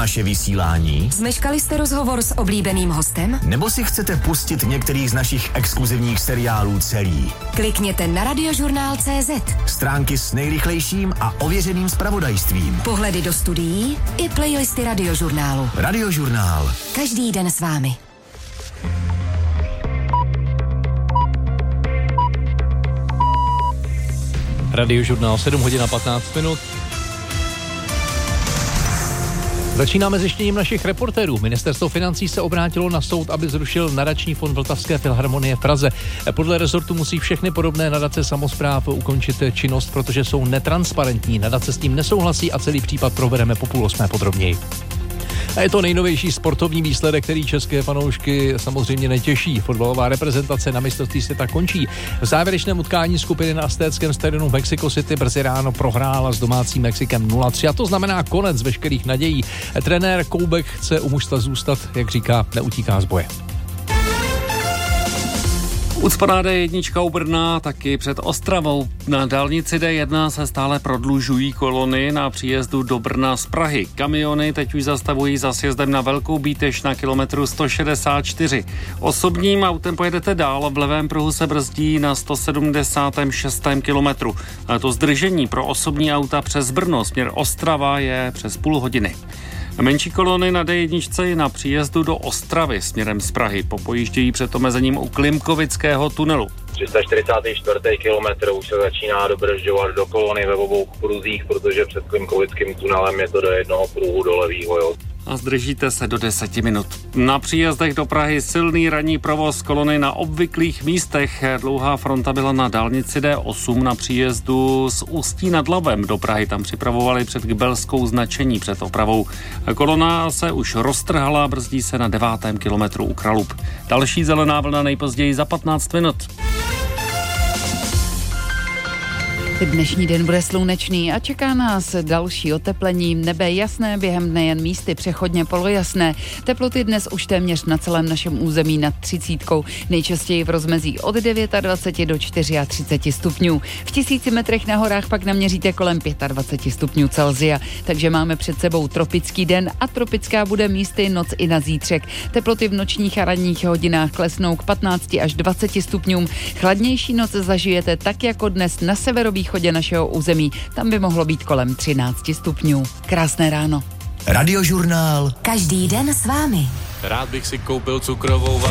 naše vysílání? Zmeškali jste rozhovor s oblíbeným hostem? Nebo si chcete pustit některý z našich exkluzivních seriálů celý? Klikněte na Radiožurnál.cz. Stránky s nejrychlejším a ověřeným zpravodajstvím. Pohledy do studií i playlisty Radiožurnálu. Radiožurnál. Každý den s vámi. Radiožurnál 7 hodin a 15 minut. Začínáme zjištěním našich reportérů. Ministerstvo financí se obrátilo na soud, aby zrušil nadační fond Vltavské filharmonie v Praze. Podle rezortu musí všechny podobné nadace samospráv ukončit činnost, protože jsou netransparentní. Nadace s tím nesouhlasí a celý případ provedeme po 7:30 podrobněji. A je to nejnovější sportovní výsledek, který české fanoušky samozřejmě netěší. Fotbalová reprezentace na mistrovství světa končí. V závěrečném utkání skupiny na aztéckém stadionu Mexico City brzy ráno prohrála s domácím Mexikem 0-3 a to znamená konec veškerých nadějí. Trenér Koubek chce u mužstva zůstat, jak říká, neutíká z boje. Ucpaná D1 u Brna, taky před Ostravou. Na dálnici D1 se stále prodlužují kolony na příjezdu do Brna z Prahy. Kamiony teď už zastavují za sjezdem na Velkou Bíteš na kilometru 164. Osobním autem pojedete dál, v levém pruhu se brzdí na 176. kilometru. A to zdržení pro osobní auta přes Brno směr Ostrava je přes půl hodiny. Menší kolony na D1 na příjezdu do Ostravy směrem z Prahy popojíždějí před omezením u Klimkovického tunelu. 344. kilometr už se začíná dobržďovat do kolony ve obou pruzích, protože před Klimkovickým tunelem je to do jednoho pruhu do levýho, jo. A zdržíte se do 10 minut. Na příjezdech do Prahy silný ranní provoz kolony na obvyklých místech. Dlouhá fronta byla na dálnici D8 na příjezdu z Ústí nad Labem do Prahy. Tam připravovali před Kbelskou značení před opravou. Kolona se už roztrhala, brzdí se na 9. kilometru u Kralub. Další zelená vlna nejpozději za 15 minut. Dnešní den bude slunečný a čeká nás další oteplení. Nebe jasné, během dne jen místy přechodně polojasné. Teploty dnes už téměř na celém našem území nad 30. Nejčastěji v rozmezí od 29 do 34 stupňů. V 1000 metrech na horách pak naměříte kolem 25 stupňů Celsia. Takže máme před sebou tropický den a tropická bude místy noc i na zítřek. Teploty v nočních a ranních hodinách klesnou k 15 až 20 stupňům. Chladnější noc zažijete tak jako dnes na severovýchodě našeho území. Tam by mohlo být kolem 13 stupňů. Krásné ráno. Radiožurnál. Každý den s vámi. Rád bych si koupil cukrovou